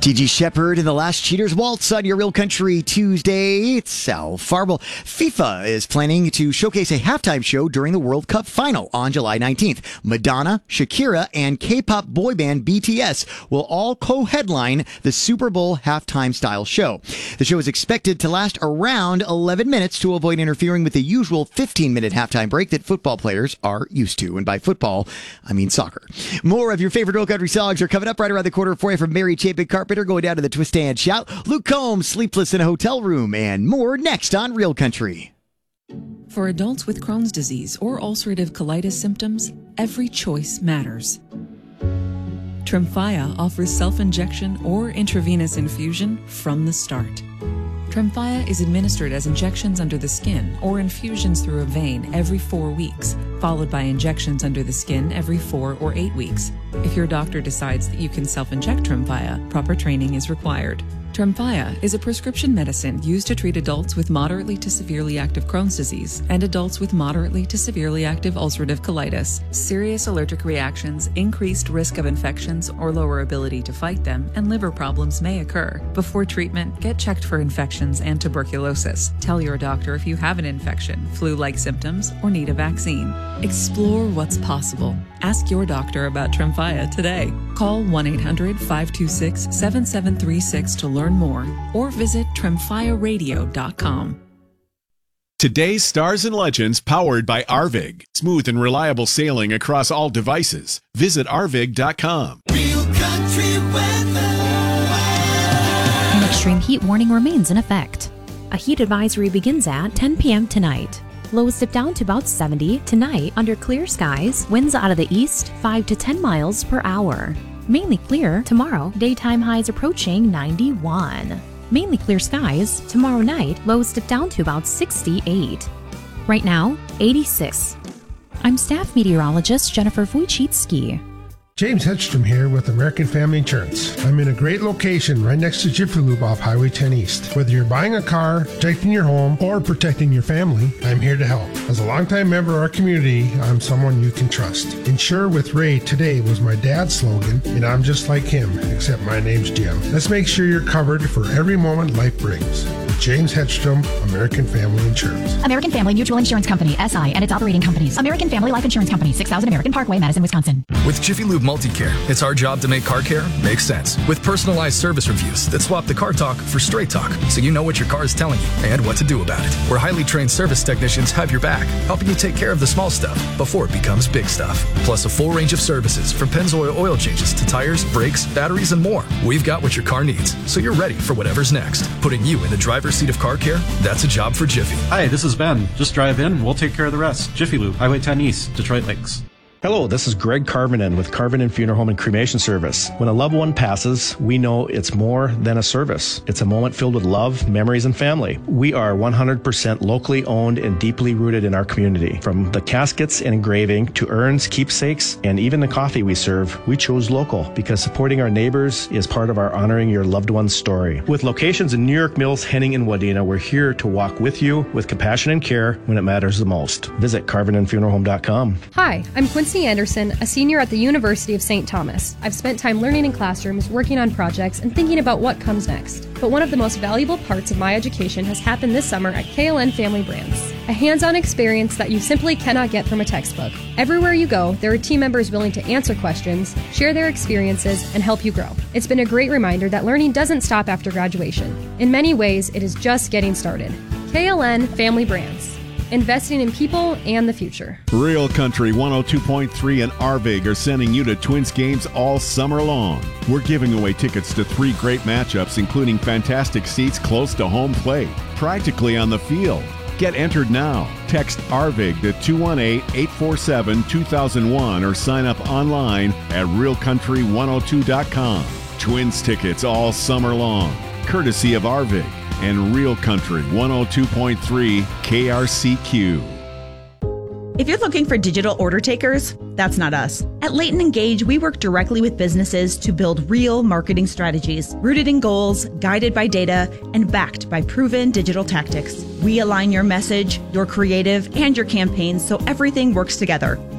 T.G. Shepard and the Last Cheaters Waltz on your Real Country Tuesday. It's Sal Farble. FIFA is planning to showcase a halftime show during the World Cup final on July 19th. Madonna, Shakira, and K-pop boy band BTS will all co-headline the Super Bowl halftime style show. The show is expected to last around 11 minutes to avoid interfering with the usual 15-minute halftime break that football players are used to. And by football, I mean soccer. More of your favorite Real Country songs are coming up right around the corner for you from Mary Chapin Carpenter, going down to the Twist and Shout, Luke Combs, Sleepless in a Hotel Room, and more next on Real Country. For adults with Crohn's disease or ulcerative colitis symptoms, every choice matters. Tremfya offers self-injection or intravenous infusion from the start. Tremfya is administered as injections under the skin or infusions through a vein every 4 weeks, followed by injections under the skin every 4 or 8 weeks. If your doctor decides that you can self-inject Tremfya, proper training is required. Tremfya is a prescription medicine used to treat adults with moderately to severely active Crohn's disease and adults with moderately to severely active ulcerative colitis. Serious allergic reactions, increased risk of infections or lower ability to fight them, and liver problems may occur. Before treatment, get checked for infections and tuberculosis. Tell your doctor if you have an infection, flu-like symptoms, or need a vaccine. Explore what's possible. Ask your doctor about Tremfya today. Call 1-800-526-7736 to learn more, or visit tremfyaradio.com. Today's Stars and Legends, powered by Arvig. Smooth and reliable sailing across all devices. Visit arvig.com. Real Country weather. An extreme heat warning remains in effect. A heat advisory begins at 10 p.m. tonight. Lows dip down to about 70 tonight under clear skies. Winds out of the east 5 to 10 miles per hour. Mainly clear tomorrow. Daytime highs approaching 91. Mainly clear skies tomorrow night. Lows dip down to about 68. Right now, 86. I'm staff meteorologist Jennifer Wojcicki. James Hedstrom here with American Family Insurance. I'm in a great location right next to Jiffy Lube off Highway 10 East. Whether you're buying a car, protecting your home, or protecting your family, I'm here to help. As a longtime member of our community, I'm someone you can trust. Insure with Ray today was my dad's slogan, and I'm just like him, except my name's Jim. Let's make sure you're covered for every moment life brings. With James Hedstrom, American Family Insurance. American Family Mutual Insurance Company, SI, and its operating companies. American Family Life Insurance Company, 6000 American Parkway, Madison, Wisconsin. With Jiffy Lube Multicare, it's our job to make car care make sense. With personalized service reviews that swap the car talk for straight talk, so you know what your car is telling you and what to do about it. Where highly trained service technicians have your back, helping you take care of the small stuff before it becomes big stuff. Plus a full range of services from Pennzoil oil changes to tires, brakes, batteries, and more. We've got what your car needs, so you're ready for whatever's next. Putting you in the driver's seat of car care, that's a job for Jiffy. Hi, this is Ben. Just drive in, we'll take care of the rest. Jiffy Lube, Highway 10 East, Detroit Lakes. Hello, this is Greg Carvinen with Carvinen Funeral Home and Cremation Service. When a loved one passes, we know it's more than a service. It's a moment filled with love, memories, and family. We are 100% locally owned and deeply rooted in our community. From the caskets and engraving to urns, keepsakes, and even the coffee we serve, we chose local because supporting our neighbors is part of our honoring your loved one's story. With locations in New York Mills, Henning, and Wadena, we're here to walk with you with compassion and care when it matters the most. Visit CarvinenFuneralHome.com. Hi, I'm Quincy Anderson, a senior at the University of St. Thomas. I've spent time learning in classrooms, working on projects, and thinking about what comes next. But one of the most valuable parts of my education has happened this summer at KLN Family Brands. A hands-on experience that you simply cannot get from a textbook. Everywhere you go, there are team members willing to answer questions, share their experiences, and help you grow. It's been a great reminder that learning doesn't stop after graduation. In many ways, it is just getting started. KLN Family Brands. Investing in people and the future. Real Country 102.3 and Arvig are sending you to Twins games all summer long. We're giving away tickets to 3 great matchups, including fantastic seats close to home plate, practically on the field. Get entered now. Text Arvig to 218-847-2001 or sign up online at realcountry102.com. Twins tickets all summer long, courtesy of Arvig and Real Country 102.3 KRCQ. If you're looking for digital order takers, that's not us. At Leighton Engage, we work directly with businesses to build real marketing strategies, rooted in goals, guided by data, and backed by proven digital tactics. We align your message, your creative, and your campaigns so everything works together.